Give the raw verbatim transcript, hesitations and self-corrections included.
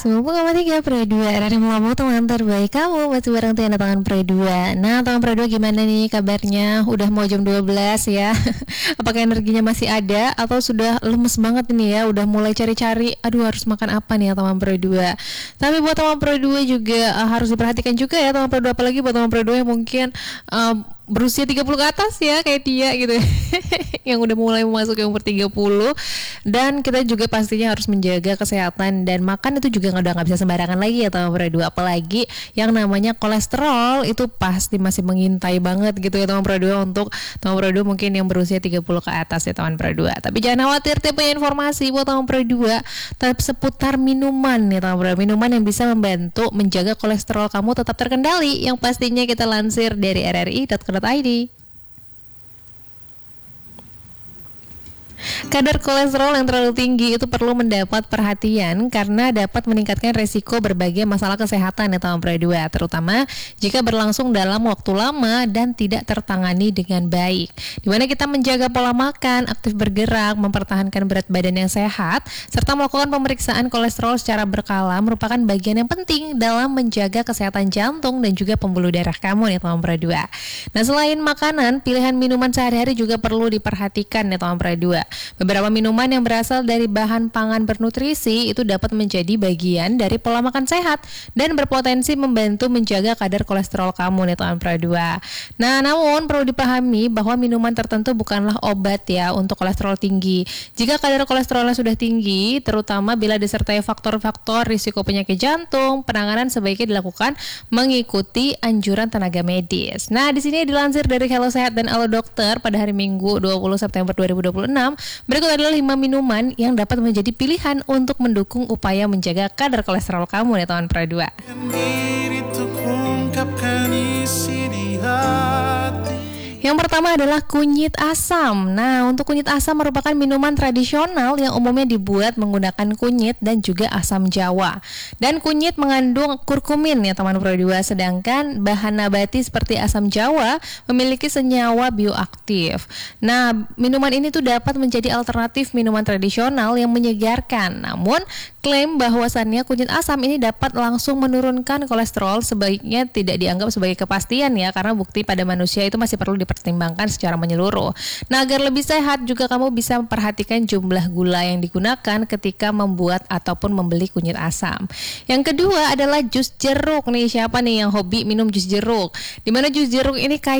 sembilan puluh koma tiga Pro dua Radio Melamu, teman terbaik kamu. Masih bareng Tiana Tangan Pro dua. Nah, Tangan Pro dua gimana nih kabarnya? Udah mau jam dua belas ya. Apakah energinya masih ada atau sudah lemes banget ini ya? Udah mulai cari-cari, aduh harus makan apa nih ya Tangan Pro dua. Tapi buat Tangan Pro dua juga uh, harus diperhatikan juga ya Tangan Pro dua, apalagi buat Tangan Pro dua yang mungkin uh, berusia tiga puluh ke atas ya, kayak dia gitu yang udah mulai memasuki umur tiga puluh. Dan kita juga pastinya harus menjaga kesehatan dan makan itu juga udah nggak bisa sembarangan lagi ya Tangan Pro dua, apalagi yang namanya kolesterol itu pasti masih mengintai banget gitu ya Tangan Pro dua, untuk Tangan Pro dua mungkin yang berusia tiga puluh ke atas ya Tangan Pro dua. Tapi jangan khawatir, tipe informasi buat Tangan Pro dua tetap seputar minuman ya Tangan Pro dua, minuman yang bisa membantu menjaga kolesterol kamu tetap terkendali, yang pastinya kita lansir dari r r i dot co dot i d. Kadar kolesterol yang terlalu tinggi itu perlu mendapat perhatian karena dapat meningkatkan resiko berbagai masalah kesehatan ya Tangan Pro dua, terutama jika berlangsung dalam waktu lama dan tidak tertangani dengan baik. Dimana kita menjaga pola makan, aktif bergerak, mempertahankan berat badan yang sehat, serta melakukan pemeriksaan kolesterol secara berkala merupakan bagian yang penting dalam menjaga kesehatan jantung dan juga pembuluh darah kamu nih Tangan Pro dua. Nah, selain makanan, pilihan minuman sehari-hari juga perlu diperhatikan nih Tangan Pro dua. Beberapa minuman yang berasal dari bahan pangan bernutrisi itu dapat menjadi bagian dari pola makan sehat dan berpotensi membantu menjaga kadar kolesterol kamu nih Tangan Pro dua. Nah, namun perlu dipahami bahwa minuman tertentu bukanlah obat ya untuk kolesterol tinggi. Jika kadar kolesterolnya sudah tinggi, terutama bila disertai faktor-faktor risiko penyakit jantung, penanganan sebaiknya dilakukan mengikuti anjuran tenaga medis. Nah, di sini dilansir dari Hello Sehat dan Halo Dokter pada hari Minggu dua puluh September dua ribu dua puluh enam. Berikut adalah lima minuman yang dapat menjadi pilihan untuk mendukung upaya menjaga kadar kolesterol kamu ya Tangan Pro dua. Yang pertama adalah kunyit asam. Nah, untuk kunyit asam merupakan minuman tradisional yang umumnya dibuat menggunakan kunyit dan juga asam jawa. Dan kunyit mengandung kurkumin ya Teman Pro dua, sedangkan bahan nabati seperti asam jawa memiliki senyawa bioaktif. Nah, minuman ini tuh dapat menjadi alternatif minuman tradisional yang menyegarkan. Namun, klaim bahwasannya kunyit asam ini dapat langsung menurunkan kolesterol sebaiknya tidak dianggap sebagai kepastian ya, karena bukti pada manusia itu masih perlu dipertimbangkan secara menyeluruh. Nah, agar lebih sehat juga kamu bisa memperhatikan jumlah gula yang digunakan ketika membuat ataupun membeli kunyit asam. Yang kedua adalah jus jeruk nih. Siapa nih yang hobi minum jus jeruk? Dimana jus jeruk ini kaya